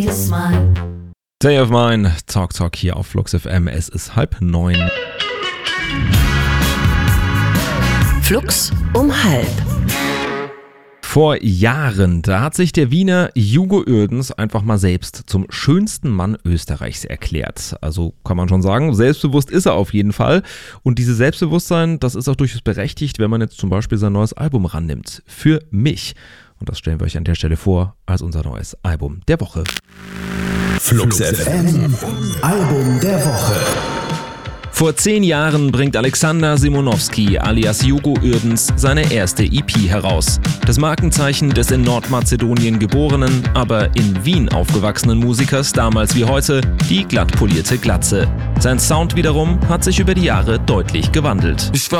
Day of Mine, Talk hier auf Flux FM. Es ist 8:30. Flux um 8. Vor Jahren, da hat sich der Wiener Hugo Uerdens einfach mal selbst zum schönsten Mann Österreichs erklärt. Also kann man schon sagen, selbstbewusst ist er auf jeden Fall. Und dieses Selbstbewusstsein, das ist auch durchaus berechtigt, wenn man jetzt zum Beispiel sein neues Album rannimmt. Für mich. Und das stellen wir euch an der Stelle vor als unser neues Album der Woche. Flux FM, Album der Woche. Vor 10 Jahren bringt Alexander Simonowski alias Hugo Uerdens seine erste EP heraus. Das Markenzeichen des in Nordmazedonien geborenen, aber in Wien aufgewachsenen Musikers, damals wie heute, die glatt polierte Glatze. Sein Sound wiederum hat sich über die Jahre deutlich gewandelt.